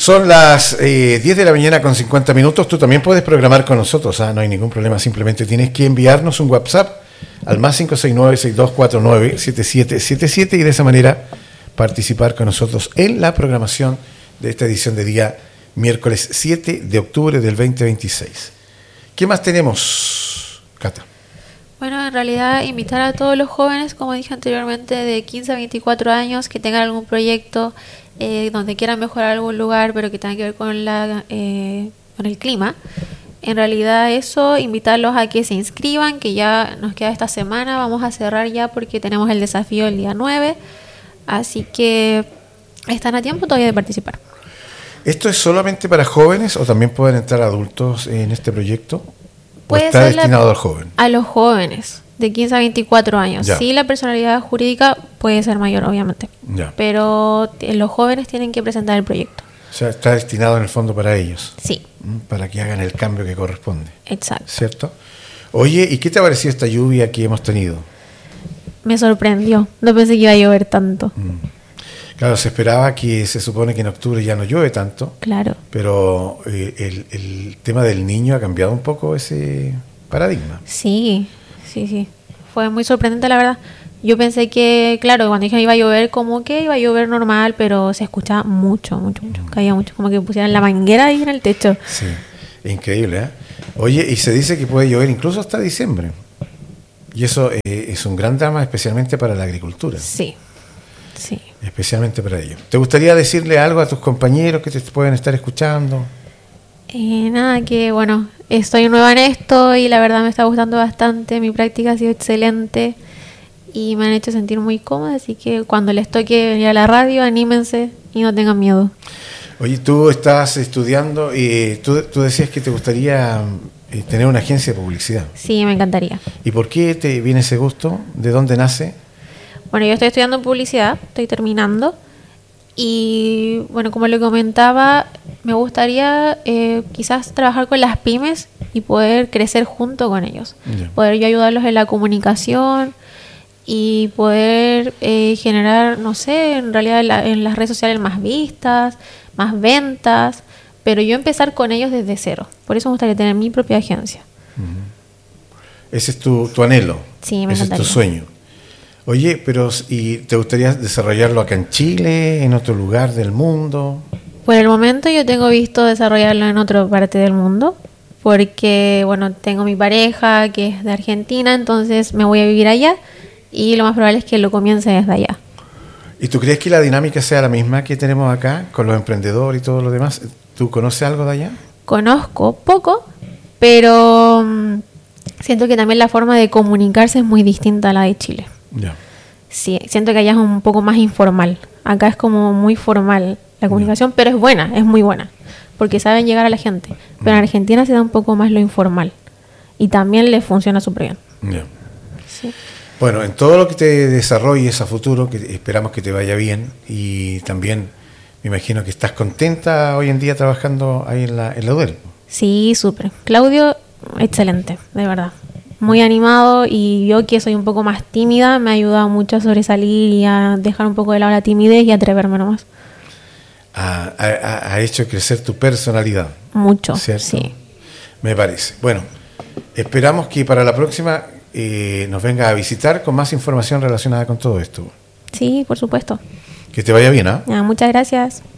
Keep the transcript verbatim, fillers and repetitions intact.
Son las eh, diez de la mañana con cincuenta minutos. Tú también puedes programar con nosotros, ¿ah? No hay ningún problema. Simplemente tienes que enviarnos un WhatsApp al más cinco seis nueve, seis dos cuatro nueve, siete siete siete siete y de esa manera participar con nosotros en la programación de esta edición de día miércoles siete de octubre del veinte veintiséis. ¿Qué más tenemos, Cata? Bueno, en realidad invitar a todos los jóvenes, como dije anteriormente, de quince a veinticuatro años, que tengan algún proyecto eh, donde quieran mejorar algún lugar, pero que tenga que ver con, la, eh, con el clima. En realidad eso, invitarlos a que se inscriban, que ya nos queda esta semana, vamos a cerrar ya porque tenemos el desafío el día nueve, así que están a tiempo todavía de participar. ¿Esto es solamente para jóvenes o también pueden entrar adultos en este proyecto? ¿O Puede está ser destinado la, al joven? A los jóvenes, de quince a veinticuatro años. Ya. Sí, la personalidad jurídica puede ser mayor, obviamente. Ya. Pero t- los jóvenes tienen que presentar el proyecto. O sea, está destinado en el fondo para ellos. Sí, Para que hagan el cambio que corresponde. exacto. ¿Cierto? Oye, ¿y qué te ha parecido esta lluvia que hemos tenido? Me sorprendió. No pensé que iba a llover tanto. Mm. Claro, se esperaba que se supone que en octubre ya no llueve tanto, Claro. pero eh, el, el tema del niño ha cambiado un poco ese paradigma. Sí, sí, sí. Fue muy sorprendente, la verdad. Yo pensé que, claro, cuando dije que iba a llover, como que iba a llover normal, pero se escuchaba mucho, mucho, mucho. Caía mucho. Como que pusieran la manguera ahí en el techo. Sí, increíble, ¿eh? Oye, y se dice que puede llover incluso hasta diciembre. Y eso eh, es un gran drama, especialmente para la agricultura. Sí, sí. Especialmente para ellos. ¿Te gustaría decirle algo a tus compañeros que te pueden estar escuchando? Eh, nada, que bueno, estoy nueva en esto y la verdad me está gustando bastante. Mi práctica ha sido excelente y me han hecho sentir muy cómoda, así que cuando les toque venir a la radio, anímense y no tengan miedo. Oye, tú estás estudiando y tú, tú decías que te gustaría eh, tener una agencia de publicidad. Sí, me encantaría. ¿Y por qué te viene ese gusto? ¿De dónde nace? Bueno, yo estoy estudiando publicidad, estoy terminando y bueno, como le comentaba, me gustaría eh, quizás trabajar con las pymes y poder crecer junto con ellos. Ya. Poder yo ayudarlos en la comunicación y poder eh, generar, no sé, en realidad en, la- en las redes sociales más vistas, más ventas, pero yo empezar con ellos desde cero. Por eso me gustaría tener mi propia agencia. Ese es tu, tu anhelo. Sí, me Ese es tu encantaría. sueño. Oye, pero ¿y te gustaría desarrollarlo acá en Chile, en otro lugar del mundo? Por el momento yo tengo visto desarrollarlo en otra parte del mundo, porque bueno, tengo mi pareja que es de Argentina, entonces me voy a vivir allá y lo más probable es que lo comience desde allá. ¿Y tú crees que la dinámica sea la misma que tenemos acá con los emprendedores y todo lo demás? ¿Tú conoces algo de allá? Conozco poco, pero mm, siento que también la forma de comunicarse es muy distinta a la de Chile. Ya. Sí, siento que allá es un poco más informal. Acá es como muy formal la comunicación, pero es buena, es muy buena, porque saben llegar a la gente. Pero en Argentina se da un poco más lo informal y también le funciona súper bien. Ya. Sí. Bueno, en todo lo que te desarrolles a futuro, que esperamos que te vaya bien y también me imagino que estás contenta hoy en día trabajando ahí en la, en la U D E L. Sí, súper. Claudio, excelente, de verdad. Muy animado y yo que soy un poco más tímida me ha ayudado mucho a sobresalir y a dejar un poco de lado la timidez y atreverme nomás. Ha, ha- ha hecho crecer tu personalidad. Mucho, ¿Cierto? sí. Me parece. Bueno, esperamos que para la próxima eh, nos venga a visitar con más información relacionada con todo esto. Sí, por supuesto. Que te vaya bien, ¿ah? Ya, muchas gracias.